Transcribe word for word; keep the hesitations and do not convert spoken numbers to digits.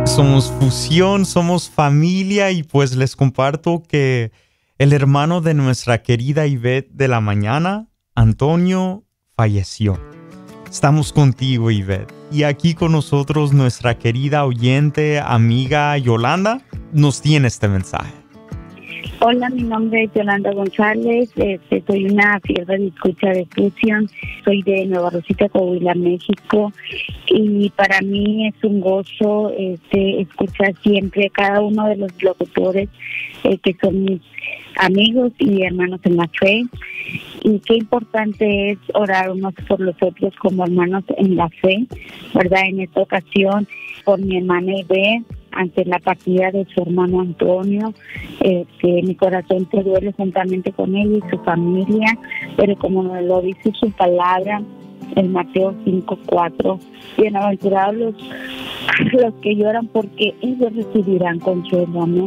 Somos fusión, somos familia y pues les comparto que el hermano de nuestra querida Ivette de la mañana, Antonio, falleció. Estamos contigo, Ivette. Y aquí con nosotros nuestra querida oyente, amiga Yolanda, nos tiene este mensaje. Hola, mi nombre es Yolanda González, este, soy una fiel escucha de Fusión, soy de Nueva Rosita, Coahuila, México, y para mí es un gozo este, escuchar siempre a cada uno de los locutores eh, que son mis amigos y hermanos en la fe, y qué importante es orar unos por los otros como hermanos en la fe, ¿verdad? En esta ocasión, por mi hermana Ivette, ante la partida de su hermano Antonio, eh, que mi corazón se duele juntamente con él y su familia, pero como nos lo dice su palabra, en Mateo cinco cuatro, bienaventurados los, los que lloran porque ellos recibirán consuelo, amén.